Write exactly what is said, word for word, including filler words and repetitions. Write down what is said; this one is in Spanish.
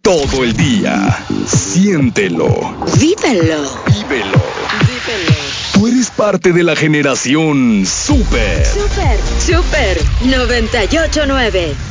Todo el día. Siéntelo. Vívelo. Vívelo. Vívelo. Tú eres parte de la generación Super. Super. Super noventa y ocho nueve.